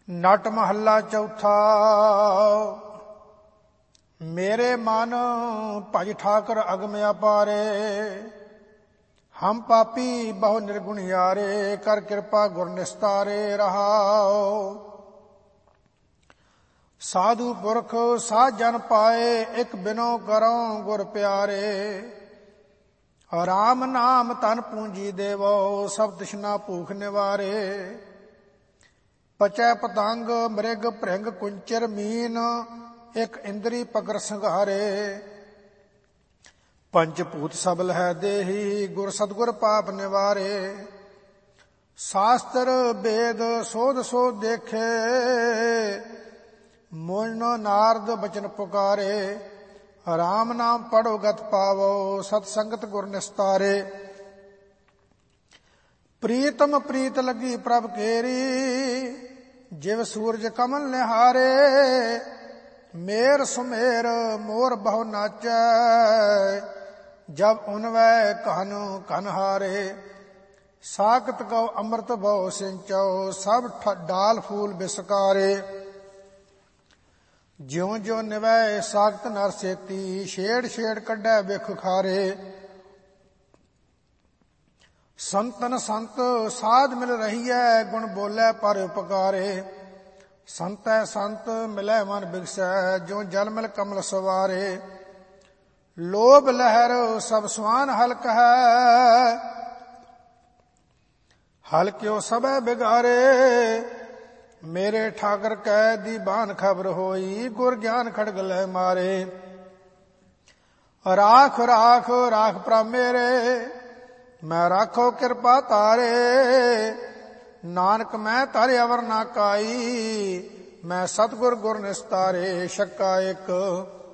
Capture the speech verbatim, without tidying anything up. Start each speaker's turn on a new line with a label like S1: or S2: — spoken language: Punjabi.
S1: ਨਟ ਮਹੱਲਾ ਚੌਥਾ। ਮੇਰੇ ਮਨ ਭਜ ਠਾਕਰ ਅਗਮ ਅਪਾਰੇ, ਹਮ ਪਾਪੀ ਬਹੁ ਨਿਰਗੁਣ ਯਾਰੇ, ਕਰ ਕਿਰਪਾ ਗੁਰ ਨਿਸਤਾਰੇ ਰਹਾਓ। ਸਾਧੂ ਪੁਰਖ ਸਾਧ ਜਨ ਪਾਏ, ਇਕ ਬਿਨੋ ਕਰਉ ਗੁਰ ਪਿਆਰੇ। ਰਾਮ ਨਾਮ ਤਨ ਪੂੰਜੀ ਦੇਵੋ, ਸਭ ਤ੍ਰਿਸ਼ਨਾ ਭੂਖ ਨਿਵਾਰੇ। ਪਚੈ ਪਤੰਗ ਮ੍ਰਿਗ ਭ੍ਰਿੰਗ ਕੁੰਚਰ ਮੀਨ, ਇਕ ਇੰਦਰੀ ਪਕਰ ਸੰਘਾਰੇ। ਪੰਚ ਭੂਤ ਸਬਲ ਹੈ ਦੇਹੀ, ਗੁਰ ਸਤਗੁਰ ਪਾਪ ਨਿਵਾਰੇ। ਸ਼ਾਸਤਰ ਵੇਦ ਸੋਧ ਸੋਧ ਦੇਖੇ, ਮੋਇਨ ਨਾਰਦ ਬਚਨ ਪੁਕਾਰੇ। ਰਾਮ ਨਾਮ ਪੜੋ ਗਤ ਪਾਵੋ, ਸਤ ਸੰਗਤ ਗੁਰ ਨਿਸਤਾਰੇ। ਪ੍ਰੀਤਮ ਪ੍ਰੀਤ ਲੱਗੀ ਪ੍ਰਭ ਕੇਰੀ, ਜਿਵ ਸੂਰਜ ਕਮਲ ਨਿਹਾਰੇ। ਮੇਰ ਸੁਮੇਰ ਮੋਰ ਬਹੁ ਨਾਚੈ, ਜਬ ਉਨਵੈ ਕਹਨ ਕਨ ਹਾਰੇ। ਸਾਕਤ ਕਉ ਅੰਮ੍ਰਿਤ ਬਹੁ ਸਿੰਚਉ, ਸਭ ਡਾਲ ਫੂਲ ਬਿਸਕਾਰੇ। ਜਿਉ ਜਿਉ ਨਿਵੈ ਸਾਖਤ ਨਰ ਸੇਤੀ, ਛੇੜ ਛੇੜ ਕੱਢੈ ਬਿਖ ਖਾਰੇ। ਸੰਤਨ ਸੰਤ ਸਾਧ ਮਿਲ ਰਹੀਐ, ਗੁਣ ਬੋਲੇ ਪਰ ਉਪਕਾਰੇ। ਸੰਤੈ ਸੰਤ ਮਿਲੈ ਮਨ ਬਿਗਸੈ, ਜਿਉ ਜਲ ਮਿਲ ਕਮਲ ਸਵਾਰੇ। ਲੋਭ ਲਹਿਰ ਸਭ ਸੁਆਨ ਹਲਕ ਹੈ, ਹਲਕਿਓ ਸਭੈ ਬਿਗਾਰੇ। ਮੇਰੇ ਠਾਕਰ ਕੈ ਦੀਬਾਨ ਖਬਰ ਹੋਈ, ਗੁਰ ਗਿਆਨ ਖੜਗ ਲੈ ਮਾਰੇ। ਰਾਖ ਰਾਖ ਰਾਖ ਪ੍ਰਭ ਮੇਰੇ, ਮੈਂ ਰਾਖੋ ਕਿਰਪਾ ਤਾਰੇ। ਨਾਨਕ ਮੈਂ ਧਰ ਅਵਰ ਨਾ ਕਾਈ, ਮੈਂ ਸਤਿਗੁਰ ਗੁਰ ਨਿਸਤਾਰੇ। ਛੱਕਾ ਇੱਕ।